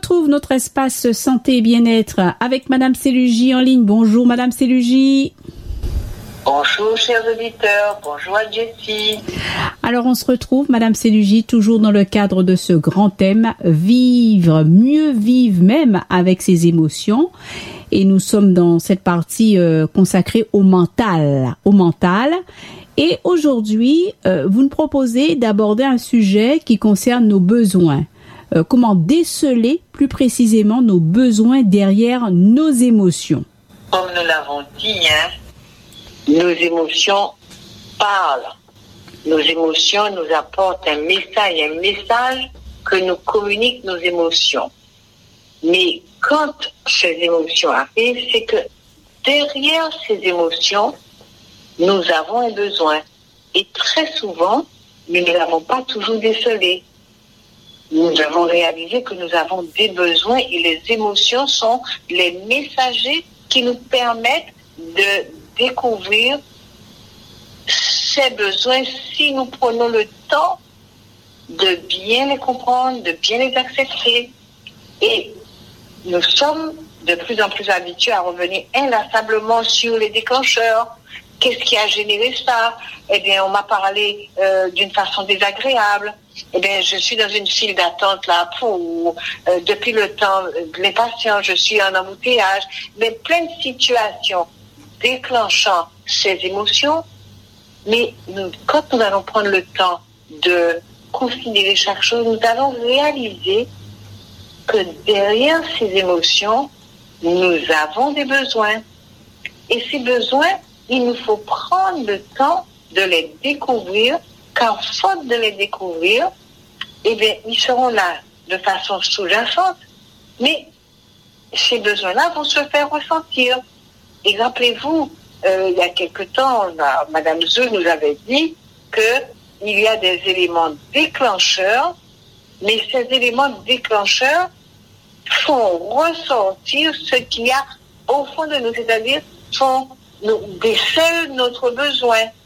retrouve notre espace santé et bien-être avec Madame Célugie en ligne. Bonjour Madame Célugie. Bonjour chers auditeurs, bonjour à Jessie. Alors on se retrouve Madame Célugie toujours dans le cadre de ce grand thème, vivre, mieux vivre même avec ses émotions. Et nous sommes dans cette partie consacrée au mental. Et aujourd'hui, vous nous proposez d'aborder un sujet qui concerne nos besoins. Comment déceler plus précisément nos besoins derrière nos émotions. Comme nous l'avons dit, nos émotions parlent. Nos émotions nous apportent un message que nous communiquent nos émotions. Mais quand ces émotions arrivent, c'est que derrière ces émotions, nous avons un besoin. Et très souvent, nous ne l'avons pas toujours décelé. Nous avons réalisé que nous avons des besoins et les émotions sont les messagers qui nous permettent de découvrir ces besoins si nous prenons le temps de bien les comprendre, de bien les accepter. Et nous sommes de plus en plus habitués à revenir inlassablement sur les déclencheurs. Qu'est-ce qui a généré ça? Eh bien, on m'a parlé d'une façon désagréable. Eh bien, je suis dans une file d'attente là pour depuis le temps de l'impatience, je suis en embouteillage. Mais plein de situations déclenchant ces émotions. Mais quand nous allons prendre le temps de considérer chaque chose, nous allons réaliser que derrière ces émotions, nous avons des besoins. Et ces besoins, il nous faut prendre le temps de les découvrir, car faute de les découvrir, eh bien, ils seront là de façon sous-jacente, mais ces besoins-là vont se faire ressentir. Et rappelez-vous, il y a quelque temps, Madame Zou nous avait dit qu'il y a des éléments déclencheurs, mais ces éléments déclencheurs font ressortir ce qu'il y a au fond de nous, c'est-à-dire décèlent notre besoin.